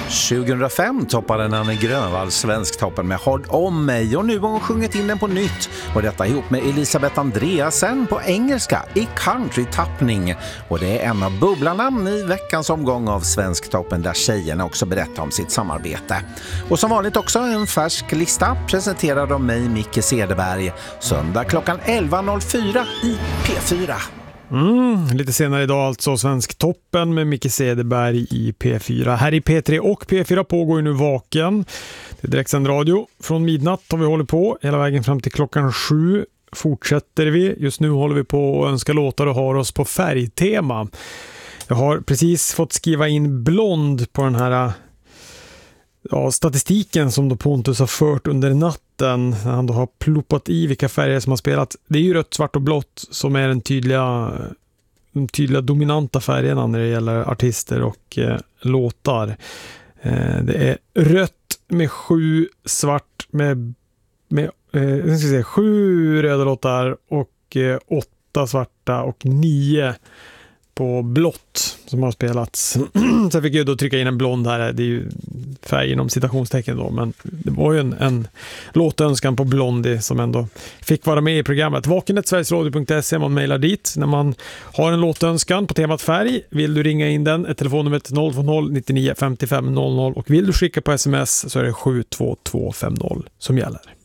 2005 toppade Nanne Grönvall Svensktoppen med Håll om mig och nu har hon sjungit in den på nytt och detta ihop med Elisabeth Andreasen på engelska i country-tappning och det är en av bubblarna i veckans omgång av Svensktoppen där tjejerna också berättar om sitt samarbete. Och som vanligt också en färsk lista presenterad av mig Micke Cederberg söndag klockan 11.04 i P4. Lite senare idag alltså Svensktoppen med Micke Cederberg i P4. Här i P3 och P4 pågår nu Vaken. Det är direktsänd radio. Från midnatt har vi hållit på hela vägen fram till klockan 7. Fortsätter vi. Just nu håller vi på att önska låtar och har oss på färgtema. Jag har precis fått skriva in blond på den här statistiken som då Pontus har fört under natten. Han då har ploppat i vilka färger som har spelat. Det är ju rött, svart och blått som är de tydliga dominanta färgerna när det gäller artister och låtar. Det är rött med 7, svart med 7 röda låtar och 8 svarta och 9 på blått som har spelats. Sen fick jag då trycka in en blond här. Det är ju färg inom citationstecken då. Men det var ju en låtönskan på Blondie som ändå fick vara med i programmet. Vakenet.sverigesradio.se, man mejlar dit. När man har en låtönskan på temat färg vill du ringa in den. Ett telefonnummer 020 99 55 00 och vill du skicka på sms så är det 72250 som gäller.